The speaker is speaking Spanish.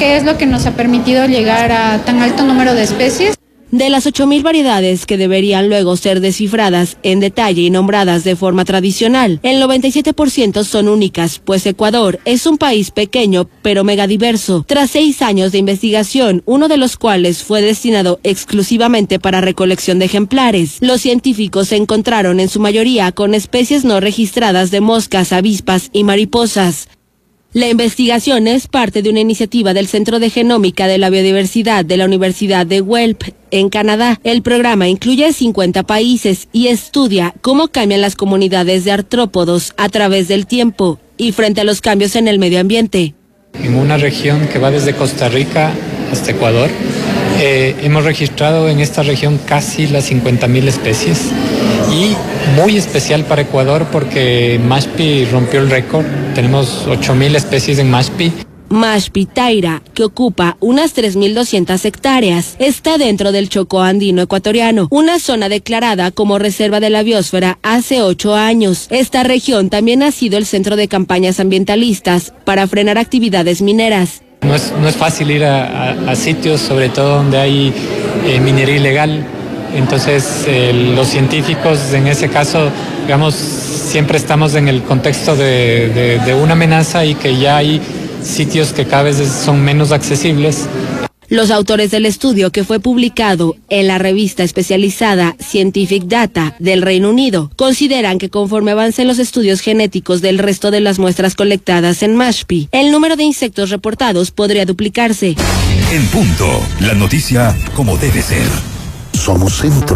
¿Qué es lo que nos ha permitido llegar a tan alto número de especies? De las 8.000 variedades que deberían luego ser descifradas en detalle y nombradas de forma tradicional, el 97% son únicas, pues Ecuador es un país pequeño pero megadiverso. Tras 6 años de investigación, uno de los cuales fue destinado exclusivamente para recolección de ejemplares, los científicos se encontraron en su mayoría con especies no registradas de moscas, avispas y mariposas. La investigación es parte de una iniciativa del Centro de Genómica de la Biodiversidad de la Universidad de Guelph, en Canadá. El programa incluye 50 países y estudia cómo cambian las comunidades de artrópodos a través del tiempo y frente a los cambios en el medio ambiente. En una región que va desde Costa Rica hasta Ecuador, hemos registrado en esta región casi las 50.000 especies, y muy especial para Ecuador porque Mashpi rompió el récord. Tenemos 8.000 especies en Mashpi. Mashpi Taira, que ocupa unas 3.200 hectáreas, está dentro del Chocó andino ecuatoriano, una zona declarada como reserva de la biosfera hace 8 años. Esta región también ha sido el centro de campañas ambientalistas para frenar actividades mineras. No es fácil ir a sitios, sobre todo donde hay minería ilegal. Entonces, los científicos en ese caso, digamos, siempre estamos en el contexto de una amenaza y que ya hay sitios que cada vez son menos accesibles. Los autores del estudio, que fue publicado en la revista especializada Scientific Data del Reino Unido, consideran que conforme avancen los estudios genéticos del resto de las muestras colectadas en Mashpi, el número de insectos reportados podría duplicarse. En punto, la noticia como debe ser. Somos Centro.